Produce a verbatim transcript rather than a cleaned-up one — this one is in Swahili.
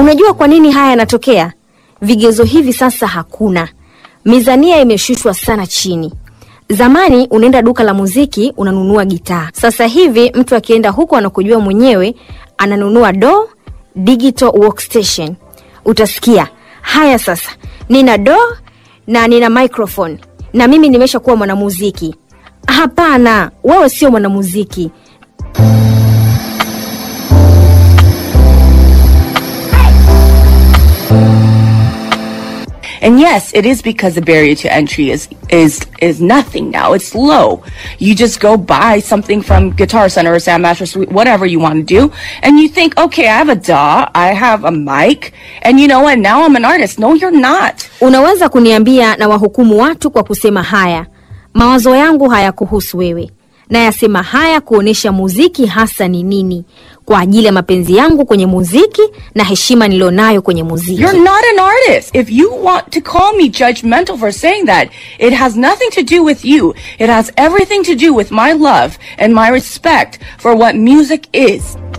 Unajua kwa nini haya yanatokea? Vigezo hivi sasa hakuna. Mizania imeshushwa sana chini. Zamani unaenda duka la muziki unanunua gitaa. Sasa hivi mtu akienda huko anakujua mwenyewe ananunua D A W, digital workstation. Utasikia, haya sasa, nina D A W na nina microphone na mimi nimesha kuwa mwanamuziki. Hapana, wewe sio mwanamuziki. And yes, it is because the barrier to entry is is is nothing now. It's low. You just go buy something from Guitar Center or Sam Master Suite, whatever you want to do, and you think, okay, I have a D A W, I have a mic, and you know what? Now I'm an artist. No, you're not. Unaweza kuniambia na wahukumu watu kwa kusema haya. Mawazo yangu hayakuhusu wewe. Na yasema haya kuonesha muziki hasa ni nini, kwa ajili ya mapenzi yangu kwenye muziki na heshima nilionayo kwenye muziki. You're not an artist. If you want to call me judgmental for saying that, it has nothing to do with you. It has everything to do with my love and my respect for what music is.